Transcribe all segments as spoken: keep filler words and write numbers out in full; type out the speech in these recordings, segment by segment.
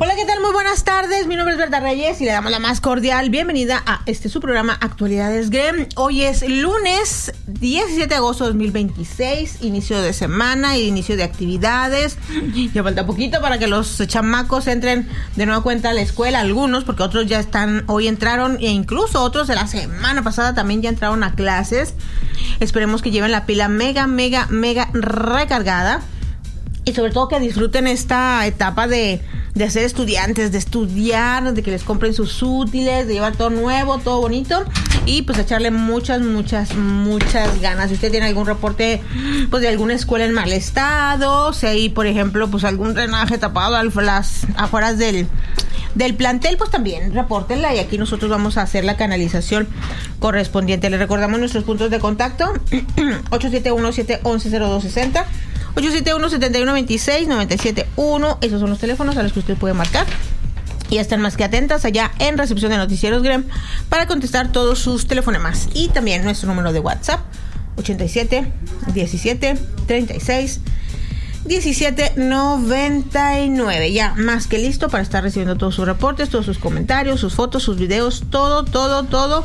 Hola, ¿qué tal? Muy buenas tardes. Mi nombre es Berta Reyes y le damos la más cordial bienvenida a este su programa Actualidades Grem. Hoy es lunes diecisiete de agosto de dos mil veintiséis, inicio de semana y inicio de actividades. Ya falta poquito para que los chamacos entren de nueva cuenta a la escuela, algunos, porque otros ya están, hoy entraron e incluso otros de la semana pasada también ya entraron a clases. Esperemos que lleven la pila mega, mega, mega recargada. Y sobre todo que disfruten esta etapa de, de ser estudiantes, de estudiar, de que les compren sus útiles, de llevar todo nuevo, todo bonito. Y pues echarle muchas, muchas, muchas ganas. Si usted tiene algún reporte pues de alguna escuela en mal estado, si hay, por ejemplo, pues algún drenaje tapado a las afueras del, del plantel, pues también repórtenla y aquí nosotros vamos a hacer la canalización correspondiente. Les recordamos nuestros puntos de contacto: ocho siete uno, siete uno uno, cero dos seis cero, ocho siete uno, siete uno dos seis, nueve siete uno. Esos son los teléfonos a los que usted puede marcar. Y están más que atentas allá en recepción de Noticieros Grem para contestar todos sus telefonemas. Y también nuestro número de WhatsApp: ochenta y siete, diecisiete, treinta y seis, diecisiete, noventa y nueve. Ya más que listo para estar recibiendo todos sus reportes, todos sus comentarios, sus fotos, sus videos, todo, todo, todo,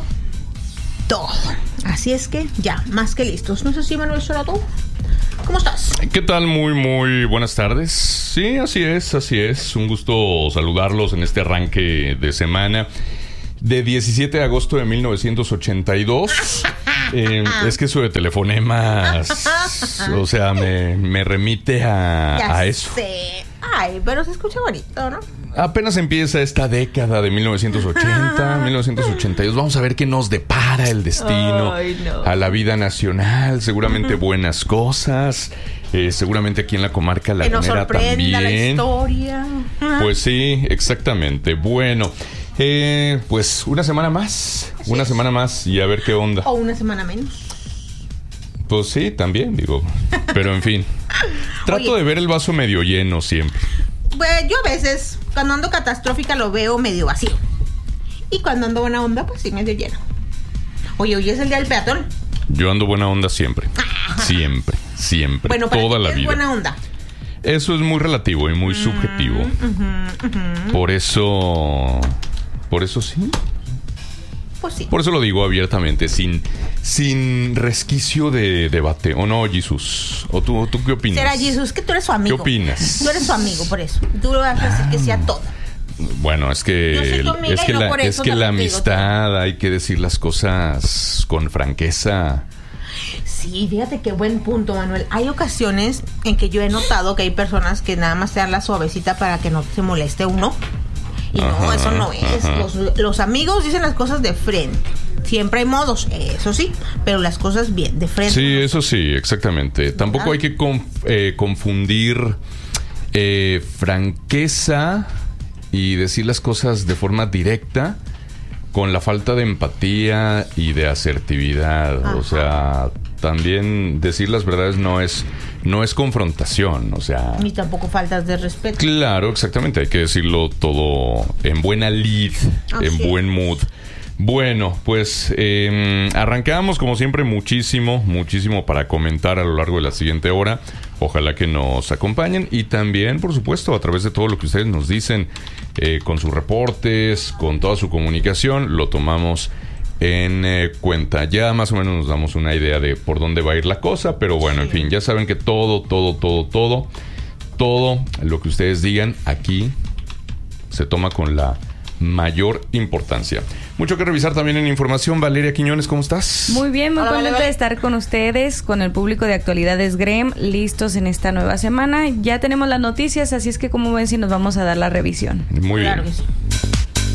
todo. Así es que ya más que listos. No sé si Manuel Sorato, ¿cómo estás? ¿Qué tal? Muy, muy buenas tardes. Sí, así es, así es. Un gusto saludarlos en este arranque de semana de diecisiete de agosto de mil novecientos ochenta y dos. Eh, es que eso de telefonemas, o sea, me, me remite a, a eso. Sé. Ay, pero se escucha bonito, ¿no? Apenas empieza esta década de mil novecientos ochenta, mil novecientos ochenta y dos. Vamos a ver qué nos depara el destino. Ay, no. A la vida nacional. Seguramente buenas cosas. Eh, seguramente aquí en la comarca Que nos lagunera sorprenda también. la historia. Pues sí, exactamente. Bueno, eh, pues una semana más. Así una es. semana más y a ver qué onda. O una semana menos. Pues sí, también, digo. Pero en fin. Trato Oye. de ver el vaso medio lleno siempre. Pues yo a veces, cuando ando catastrófica, lo veo medio vacío. Y cuando ando buena onda, pues sí, medio lleno. Oye, hoy es el día del peatón. Yo ando buena onda siempre. Siempre, siempre. Bueno, para toda ti, la ¿qué es vida. buena onda? Eso es muy relativo y muy mm, subjetivo. Uh-huh, uh-huh. Por eso. Por eso sí. Pues sí. Por eso lo digo abiertamente, sin, sin resquicio de debate. ¿O no, Jesús? ¿O tú, tú qué opinas? Será Jesús, que tú eres su amigo. ¿Qué opinas? Tú eres su amigo, por eso. Tú le vas a decir que sea todo. Bueno, es que, Yo soy tu amiga es que y no la, por es eso que te la lo digo, amistad hay que decir las cosas con franqueza. Sí, fíjate qué buen punto, Manuel. Hay ocasiones en que yo he notado que hay personas que nada más te dan la suavecita para que no se moleste uno. Y Ajá, no, eso no es. ajá. Los, los amigos dicen las cosas de frente. Siempre hay modos, eso sí, pero las cosas bien, de frente. Sí, eso sí, exactamente. Tampoco hay que conf- eh, confundir eh, franqueza y decir las cosas de forma directa con la falta de empatía y de asertividad. Ajá. O sea, también decir las verdades no es, no es confrontación. O sea, Ni tampoco faltas de respeto. claro, exactamente. Hay que decirlo todo en buena lid, Así en es. buen mood. Bueno, pues eh, arrancamos como siempre muchísimo, muchísimo para comentar a lo largo de la siguiente hora. Ojalá que nos acompañen y también, por supuesto, a través de todo lo que ustedes nos dicen, eh, con sus reportes, con toda su comunicación, lo tomamos en eh, cuenta. Ya más o menos nos damos una idea de por dónde va a ir la cosa, pero bueno, en fin, ya saben que todo, todo, todo, todo, todo lo que ustedes digan aquí se toma con la mayor importancia. Mucho que revisar también en información. Valeria Quiñones, ¿cómo estás? Muy bien, muy Hola, contenta vale, vale. de estar con ustedes, con el público de Actualidades Grem, listos en esta nueva semana. Ya tenemos las noticias, así es que como ven si nos vamos a dar la revisión. Muy Claro bien. que sí.